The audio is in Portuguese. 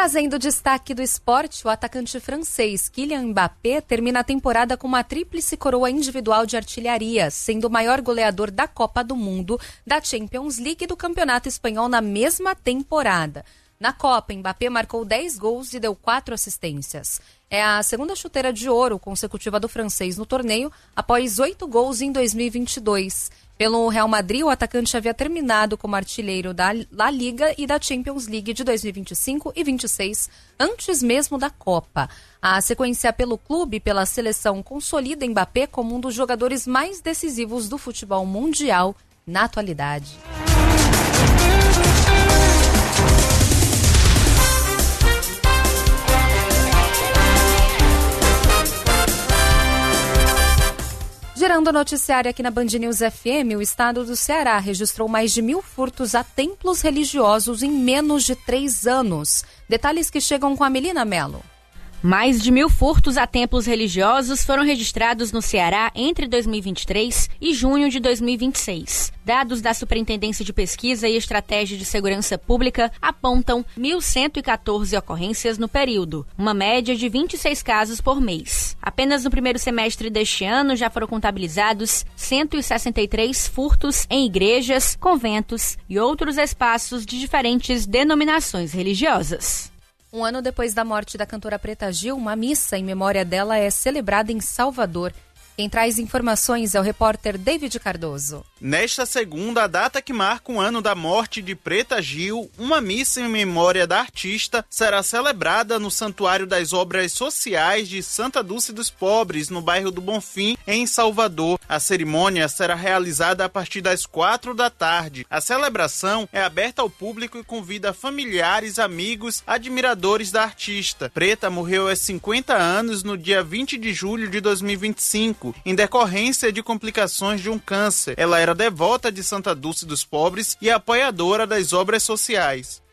Trazendo destaque do esporte, o atacante francês Kylian Mbappé termina a temporada com uma tríplice coroa individual de artilharia, sendo o maior goleador da Copa do Mundo, da Champions League e do Campeonato Espanhol na mesma temporada. Na Copa, Mbappé marcou 10 gols e deu 4 assistências. É a segunda chuteira de ouro consecutiva do francês no torneio, após 8 gols em 2022. Pelo Real Madrid, o atacante havia terminado como artilheiro da La Liga e da Champions League de 2025 e 26, antes mesmo da Copa. A sequência pelo clube e pela seleção consolida Mbappé como um dos jogadores mais decisivos do futebol mundial na atualidade. Gerando o noticiário aqui na Band News FM, o estado do Ceará registrou mais de 1.000 furtos a templos religiosos em menos de 3 anos. Detalhes que chegam com a Melina Mello. Mais de 1.000 furtos a templos religiosos foram registrados no Ceará entre 2023 e junho de 2026. Dados da Superintendência de Pesquisa e Estratégia de Segurança Pública apontam 1.114 ocorrências no período, uma média de 26 casos por mês. Apenas no primeiro semestre deste ano já foram contabilizados 163 furtos em igrejas, conventos e outros espaços de diferentes denominações religiosas. Um ano depois da morte da cantora Preta Gil, uma missa em memória dela é celebrada em Salvador. Quem traz informações é o repórter David Cardoso. Nesta segunda, a data que marca o ano da morte de Preta Gil, uma missa em memória da artista será celebrada no Santuário das Obras Sociais de Santa Dulce dos Pobres, no bairro do Bonfim, em Salvador. A cerimônia será realizada a partir das 4 da tarde. A celebração é aberta ao público e convida familiares, amigos, admiradores da artista. Preta morreu aos 50 anos no dia 20 de julho de 2025, em decorrência de complicações de um câncer. Ela era devota de Santa Dulce dos Pobres e apoiadora das obras sociais.